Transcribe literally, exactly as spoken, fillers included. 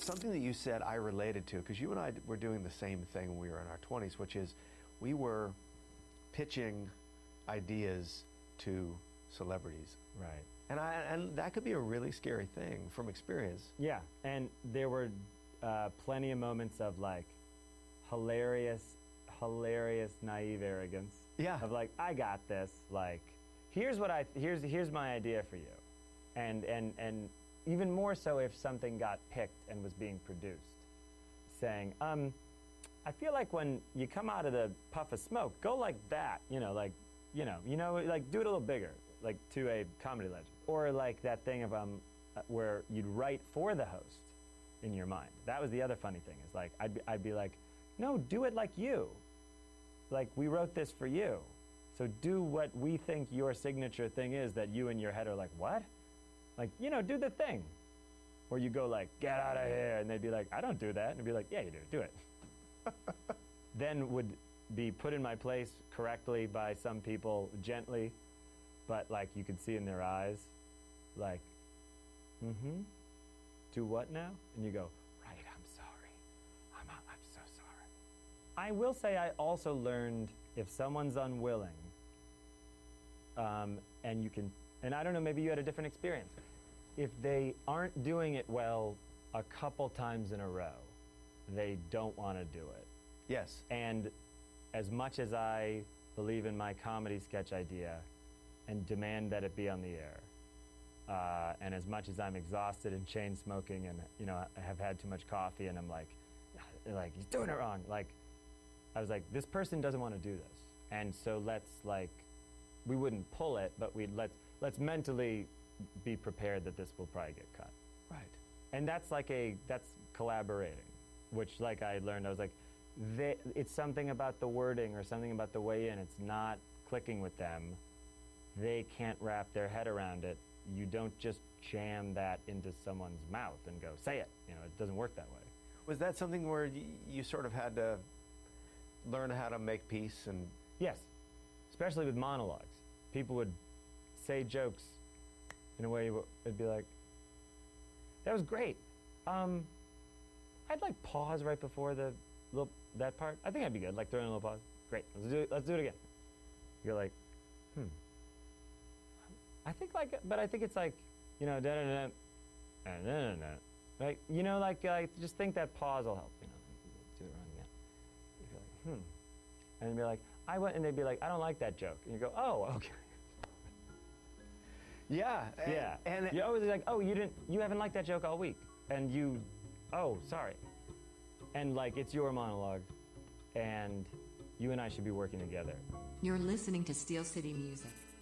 something that you said I related to, because you and I were doing the same thing when we were in our twenties, which is we were pitching ideas to celebrities. Right. And I and that could be a really scary thing from experience. Yeah, and there were uh, plenty of moments of like hilarious, hilarious, naive arrogance. Yeah. Of like, I got this. Like, here's what I here's here's my idea for you, and and and even more so if something got picked and was being produced, saying, um, I feel like when you come out of the puff of smoke, go like that. You know, like, you know, you know, like do it a little bigger, like to a comedy legend, or like that thing of um, uh, where you'd write for the host in your mind. That was the other funny thing. Is like I'd be, I'd be like, no, do it like you. Like, we wrote this for you, so do what we think your signature thing is that you in your head are like, what? Like, you know, do the thing. Or you go like, get out of here, and they'd be like, I don't do that, and I'd be like, yeah, you do, do it. Then would be put in my place correctly by some people gently, but like you could see in their eyes, like, mm-hmm, do what now? And you go, right, I'm sorry, I'm, I'm so sorry. I will say I also learned if someone's unwilling, um, and you can, and I don't know, maybe you had a different experience. If they aren't doing it well a couple times in a row, they don't want to do it. Yes. And as much as I believe in my comedy sketch idea and demand that it be on the air, uh, and as much as I'm exhausted and chain smoking and, you know, I have had too much coffee and I'm like, like, he's doing it wrong. Like, I was like, this person doesn't want to do this. And so let's like, we wouldn't pull it, but we'd let's, let's mentally be prepared that this will probably get cut. Right. And that's like a, that's collaborating, which like I learned, I was like, they, it's something about the wording or something about the way in, it's not clicking with them. They can't wrap their head around it. You don't just jam that into someone's mouth and go, say it. You know, it doesn't work that way. Was that something where y you sort of had to learn how to make peace? And yes, especially with monologues. People would say jokes in a way it'd be like, that was great. Um, I'd like pause right before the little, that part. I think I'd be good, like throwing a little pause. Great, let's do it, let's do it again. You're like, hmm. I think like, but I think it's like, you know, da da da da da da da. Right? You know, like, uh, just think that pause will help. You know, do it wrong again. You'd be like, hmm. And they'd be like, I went, and they'd be like, I don't like that joke. And you go, oh, okay. Yeah. And, yeah. And you're always like, oh, you didn't, you haven't liked that joke all week, and you, oh, sorry. And like, it's your monologue, and you and I should be working together. You're listening to Steel City Music.